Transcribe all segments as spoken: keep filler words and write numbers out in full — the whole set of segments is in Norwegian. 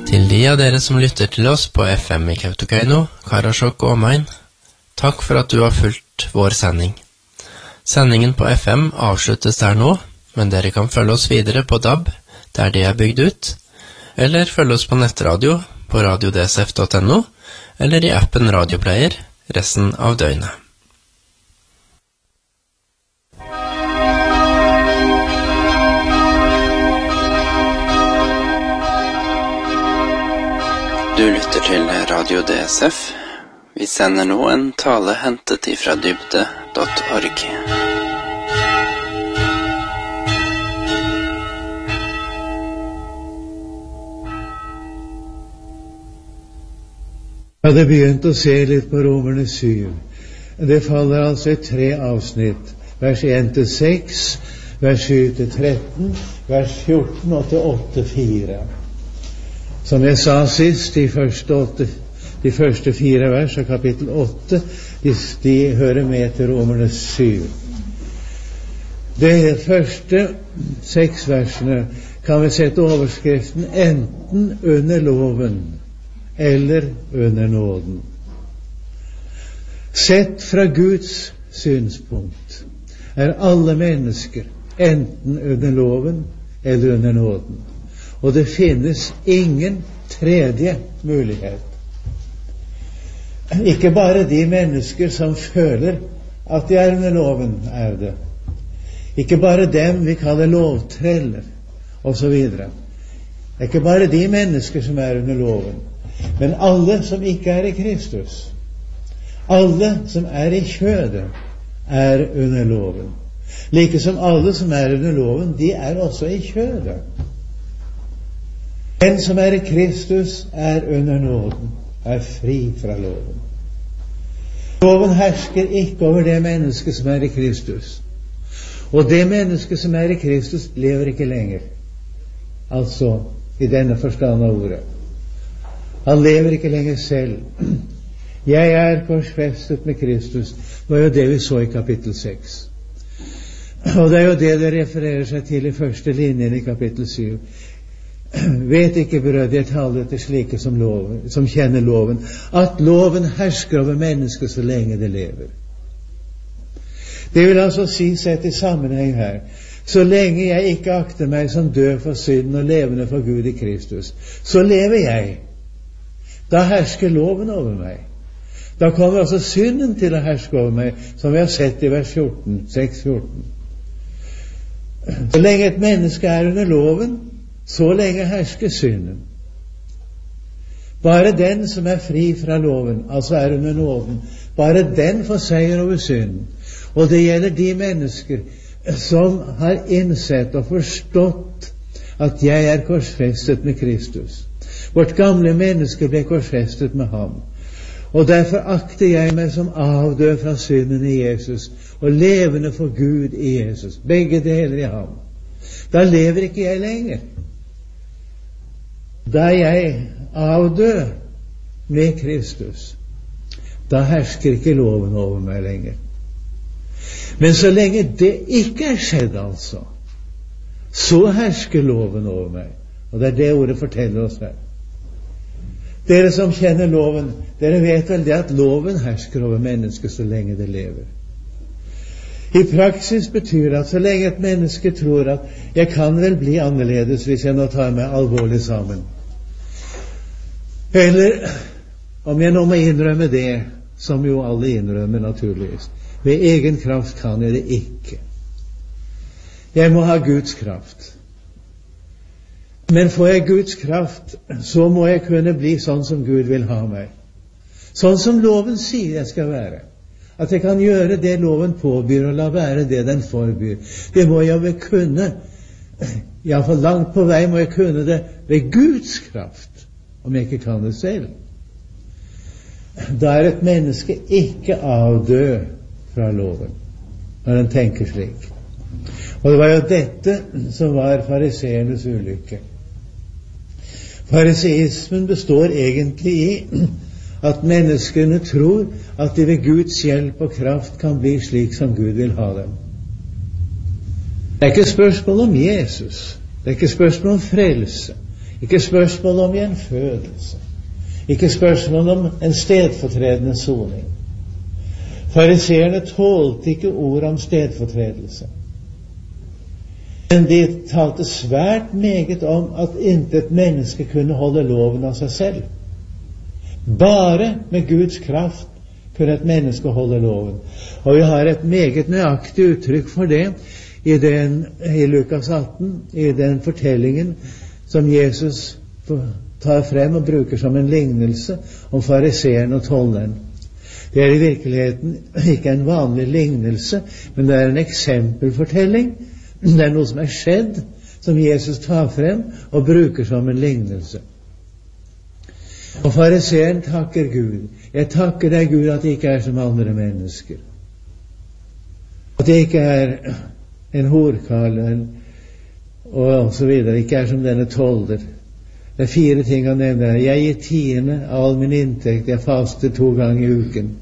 Til de av dere som lytter til oss på F M i Kautokeino, Karasjok og omegn, takk for at du har fulgt vår sending. Sendingen på F M avsluttes der nå, men dere kan følge oss videre på D A B, der det er bygd ut, eller følge oss på nettradio på radio d s f dot n o, eller i appen Radioplayer resten av døgnet. Du lytter til Radio D S F. Vi sender nå en tale hentet ifra dybde punktum org. Jeg hadde begynt å se litt på Romerne syv. Det faller altså i tre avsnitt. Vers én til seks, vers syv til tretten, vers fjorten og til åtte fire. Som jeg sa sist, de første, åtte, de første fire vers av kapittel åtte, de, de hører med til Romerne syv. De første seks versene kan vi sette overskriften enten under loven eller under nåden. Sett fra Guds synspunkt er alle mennesker enten under loven eller under nåden. Og det finnes ingen tredje mulighet. Ikke bare de mennesker som føler at de er under loven, er det. Ikke bare dem vi kaller lovtreller, og så videre. Ikke bare de mennesker som er under loven, men alle som ikke er i Kristus. Alle som er i kjødet, er under loven. Like som alle som er under loven, de er også i kjødet. Den som er i Kristus er under nåden, er fri fra loven. Loven hersker ikke over det mennesket som er i Kristus. Og det mennesket som er i Kristus lever ikke lenger. Altså, i denne forstand av ordet. Han lever ikke lenger selv. Jeg er korsfestet med Kristus. Det var jo det vi så i kapittel seks. Og det er jo det det refererer seg til i første linjen i kapittel syv. Vet ikke, brød, jeg taler til slike som, loven, som kjenner loven, at loven hersker over mennesket så lenge det lever. Det vil altså si, sett i sammenheng her, så lenge jeg ikke akter meg som død for synden og levende for Gud i Kristus, så lever jeg. Da hersker loven over meg. Da kommer altså synden til å herske over meg, som vi har sett i vers fjorten, seks fjorten. Så lenge et menneske er under loven, så lenge hersker synden. Bare den som er fri fra loven, altså er under nåden, bare den får seier over synden. Og det gjelder de mennesker som har innsett og forstått at jeg er korsfestet med Kristus. Vårt gamle menneske ble korsfestet med ham. Og derfor akter jeg meg som avdød fra synden i Jesus, og levende for Gud i Jesus. Begge deler i ham. Da lever ikke jeg lenger. Da jeg avdød med Kristus, da hersker ikke loven over meg lenger. Men så lenge det ikke er skjedd, altså, så hersker loven over meg. Og det er det ordet forteller oss her. Dere som kjenner loven, dere vet vel det at loven hersker over mennesket så lenge det lever. I praksis betyr det at så lenge et menneske tror at jeg kan vel bli annerledes hvis jeg nå tar meg alvorlig sammen, eller om jeg nå må innrømme det som jo alle innrømmer naturligvis, ved egen kraft kan jeg det ikke. Jeg må ha Guds kraft. Men får jeg Guds kraft, så må jeg kunne bli sånn som Gud vil ha meg. Sånn som loven sier jeg skal være. At jeg kan gjøre det loven påbyr, og la være det den forbyr. Det må jeg vel kunne. I hvert fall langt på vei må jeg kunne det ved Guds kraft, om jeg ikke kan det selv. Da er et menneske ikke avdød fra loven, når den tenker slik. Og det var jo dette som var fariseernes ulykke. Fariseismen består egentlig i at menneskene tror at de ved Guds hjelp og kraft kan bli slik som Gud vil ha dem. Det er ikke spørsmål om Jesus. Det er ikke spørsmål om frelse. Ikke spørsmål om gjenfødelse. Ikke spørsmål om en stedfortredende soning. Fariseerne tålte ikke ord om stedfortredelse. Men de talte svært meget om at intet menneske kunne holde loven av seg selv. Bare med Guds kraft kunne et menneske holde loven. Og vi har et meget nøyaktig uttrykk for det i, den, i Lukas atten, i den fortellingen som Jesus tar frem og bruker som en lignelse om fariseeren og tolleren. Det er i virkeligheten ikke en vanlig lignelse, men det er en eksempelfortelling. Det er noe som er skjedd, som Jesus tar frem og bruker som en lignelse. Og fariseeren takker Gud. Jeg takker deg, Gud, at det ikke er som andre mennesker. At det ikke er en horkarl og så videre, ikke er som denne tolder. Det er fire ting han nevner. Jeg gir tiende av all min inntekt, jeg faster to ganger i uken.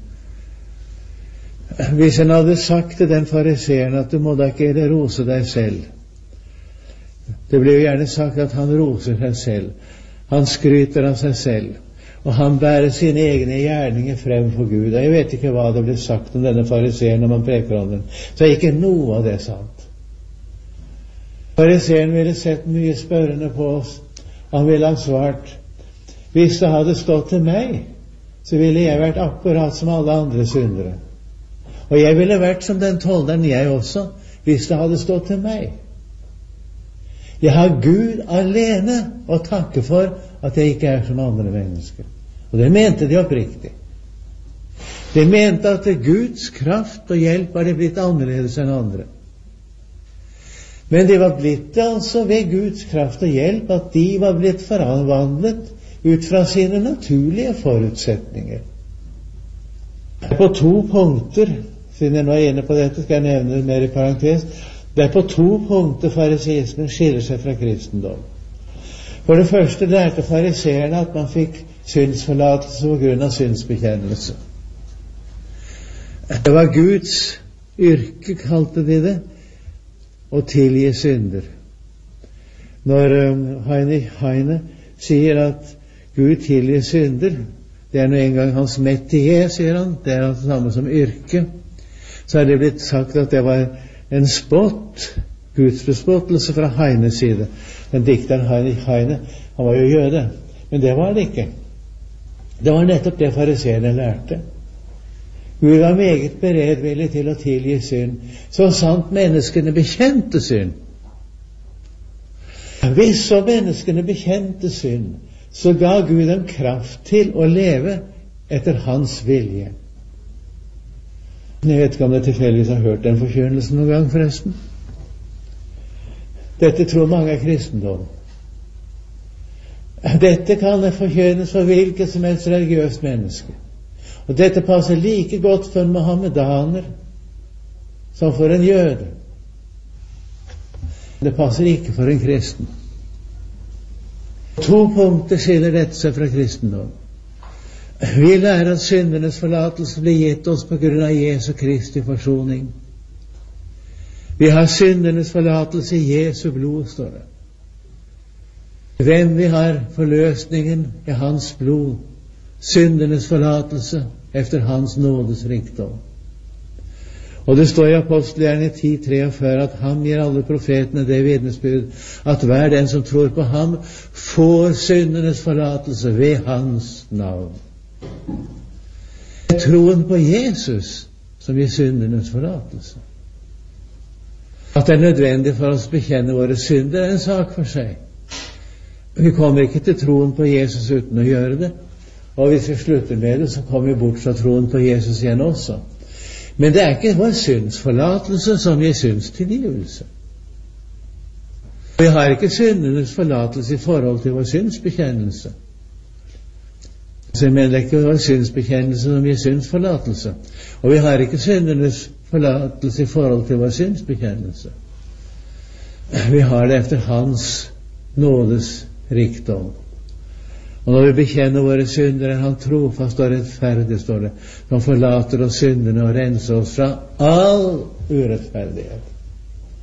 Hvis han hadde sagt til den fariseeren at du må da ikke rose deg selv. Det blir jo gjerne sagt at han roser seg selv. Han skryter av seg selv. Og han bærer sine egne gjerninger frem for Gud. Og jeg vet ikke hva det blir sagt om denne fariseeren når man preker om den. Så er ikke noe av det sant. Fariseeren ville sett mye spørrende på oss. Han ville ha svart, hvis det hadde stått til meg, så ville jeg vært akkurat som alle andre syndere. Og jeg ville vært som den tolderen jeg også, hvis det hadde stått til meg. Jeg har Gud alene å takke for at jeg ikke er som andre mennesker. Og det mente de oppriktig. De mente at Guds kraft og hjelp var det blitt annerledes enn andre. Men det var blitt altså ved Guds kraft og hjelp at de var blitt forvandlet ut fra sine naturlige forutsetninger. På to punkter, siden jeg nå er inne på dette, skal jeg nevne det mer i parentes. Det er på to punkter fariseismen skiller seg fra kristendom. For det første lærte fariseerne at man fikk syndsforlatelse på grunn av synsbekjennelse. Det var Guds yrke, kalte de det, å tilgi synder. Når um, Heinrich Heine sier at Gud tilgir synder, det er nå en gang hans metier, sier han, det er det samme som yrke, så er det blitt sagt at det var en spott, Guds bespottelse fra Heines side. Den dikteren Heinrich Heine, han var jo jøde, men det var det ikke. Det var nettopp det fariseerne lærte. Gud var meget beredvillig til å tilgi synd, så sant menneskene bekjente synd. Hvis så menneskene bekjente synd, så ga Gud dem kraft til å leve etter hans vilje. Jeg vet ikke om jeg tilfeldigvis har hørt den forkynnelsen noen gang, forresten. Dette tror mange er kristendom. Dette kan det forkynnes for hvilket som helst religiøst menneske. Og dette passer like godt for en mohammedaner som for en jøde. Det passer ikke for en kristen. To punkter skiller dette seg fra kristendom. Vi lærer at syndernes forlatelse blir gitt oss på grunn av Jesu Kristi forsoning. Vi har syndernes forlatelse i Jesu blod, står det. Hvem vi har forløsningen i hans blod, syndernes forlatelse efter hans nådes rikdom. Og det står i Apostelgjerningene ti treogfyrre at ham gir alle profetene det vitnesbyrd at hver den som tror på ham får syndernes forlatelse ved hans navn. Det er troen på Jesus som gir syndernes forlatelse. At det er nødvendig for oss å bekjenne våre synder er en sak for seg. Vi kommer ikke til troen på Jesus uten å gjøre det. Og hvis vi slutter med det, så kommer vi bort fra troen på Jesus igjen også. Men det er ikke vår syndsforlatelse som gir syndstilgivelse. Vi har ikke syndenes forlatelse i forhold til vår syndsbekjennelse. Så jeg mener det er ikke vår syndsbekjennelse som gir syndsforlatelse. Og vi har ikke syndenes forlatelse i forhold til vår syndsbekjennelse. Vi har det efter hans nådes rikdom. Og når vi bekjenner våre synder, er han trofast og rettferdig, står det, som forlater oss syndene og renser oss fra all urettferdighet.